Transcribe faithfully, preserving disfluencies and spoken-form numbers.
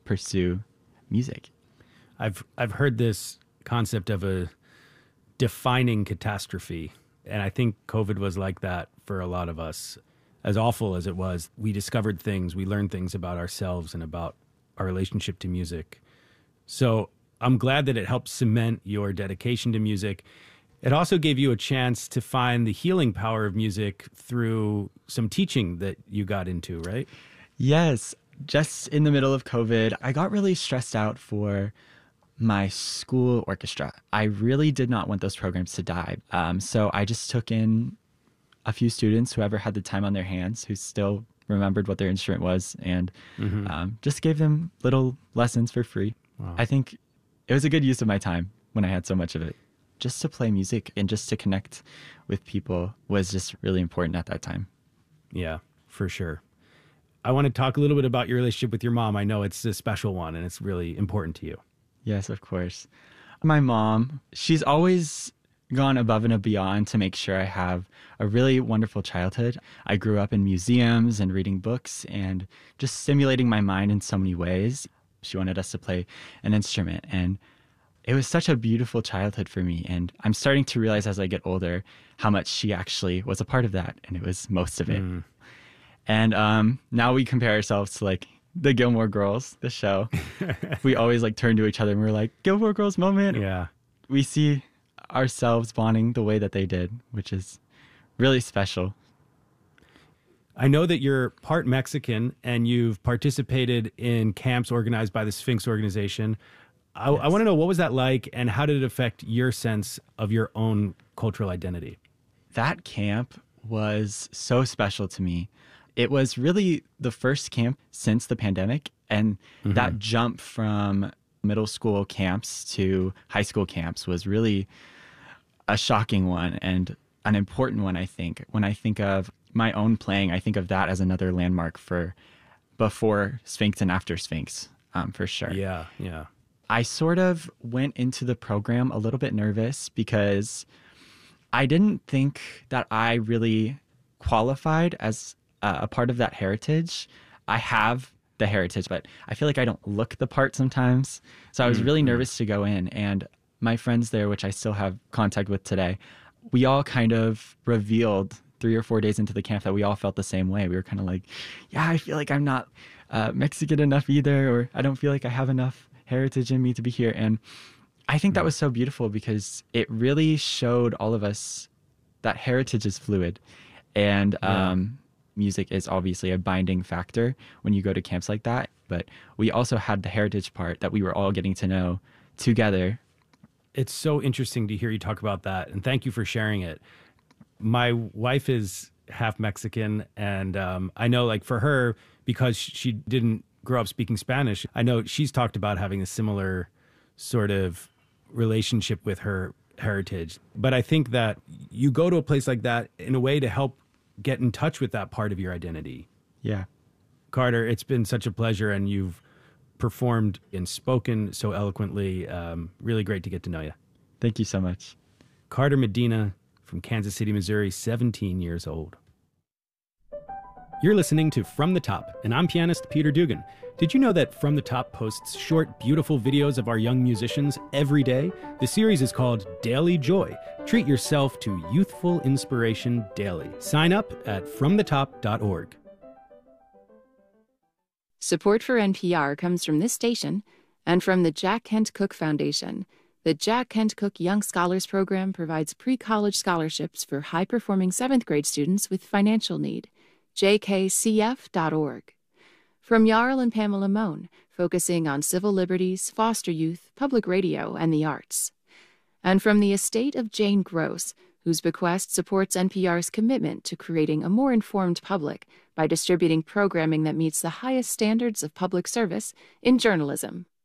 pursue music. I've I've heard this concept of a defining catastrophe, and I think COVID was like that for a lot of us. As awful as it was, we discovered things, we learned things about ourselves and about our relationship to music. So I'm glad that it helped cement your dedication to music. It also gave you a chance to find the healing power of music through some teaching that you got into, right? Yes. Just in the middle of COVID, I got really stressed out for my school orchestra. I really did not want those programs to die. Um, so I just took in a few students, whoever had the time on their hands, who still remembered what their instrument was, and mm-hmm. um, just gave them little lessons for free. Wow. I think it was a good use of my time when I had so much of it. Just to play music and just to connect with people was just really important at that time. Yeah, for sure. I want to talk a little bit about your relationship with your mom. I know it's a special one and it's really important to you. Yes, of course. My mom, she's always gone above and beyond to make sure I have a really wonderful childhood. I grew up in museums and reading books and just stimulating my mind in so many ways. She wanted us to play an instrument, and it was such a beautiful childhood for me. And I'm starting to realize as I get older how much she actually was a part of that, and it was most of it. Mm. And um, now we compare ourselves to like the Gilmore Girls, the show. We always like turn to each other and we're like, Gilmore Girls moment. Yeah. We see ourselves bonding the way that they did, which is really special. I know that you're part Mexican and you've participated in camps organized by the Sphinx organization. I, yes. I want to know, what was that like and how did it affect your sense of your own cultural identity? That camp was so special to me. It was really the first camp since the pandemic, and mm-hmm. that jump from middle school camps to high school camps was really a shocking one and an important one, I think. When I think of my own playing, I think of that as another landmark for before Sphinx and after Sphinx, um, for sure. Yeah, yeah. I sort of went into the program a little bit nervous because I didn't think that I really qualified as uh, a part of that heritage. I have the heritage, but I feel like I don't look the part sometimes. So I was really nervous to go in, and my friends there, which I still have contact with today, we all kind of revealed three or four days into the camp that we all felt the same way. We were kind of like, yeah, I feel like I'm not uh, Mexican enough either, or I don't feel like I have enough heritage in me to be here. And I think that was so beautiful because it really showed all of us that heritage is fluid. And yeah. um, music is obviously a binding factor when you go to camps like that. But we also had the heritage part that we were all getting to know together. It's so interesting to hear you talk about that. And thank you for sharing it. My wife is half Mexican. And um, I know, like, for her, because she didn't grow up speaking Spanish, I know she's talked about having a similar sort of relationship with her heritage. But I think that you go to a place like that in a way to help get in touch with that part of your identity. Yeah. Carter, it's been such a pleasure, and you've performed and spoken so eloquently. Um, really great to get to know you. Thank you so much. Carter Medina from Kansas City, Missouri, seventeen years old. You're listening to From the Top, and I'm pianist Peter Dugan. Did you know that From the Top posts short, beautiful videos of our young musicians every day? The series is called Daily Joy. Treat yourself to youthful inspiration daily. Sign up at from the top dot org. Support for N P R comes from this station and from the Jack Kent Cooke Foundation. The Jack Kent Cooke Young Scholars Program provides pre-college scholarships for high-performing seventh grade students with financial need. J K C F dot org. From Jarl and Pamela Mohn, focusing on civil liberties, foster youth, public radio, and the arts. And from the estate of Jane Gross, whose bequest supports N P R's commitment to creating a more informed public by distributing programming that meets the highest standards of public service in journalism.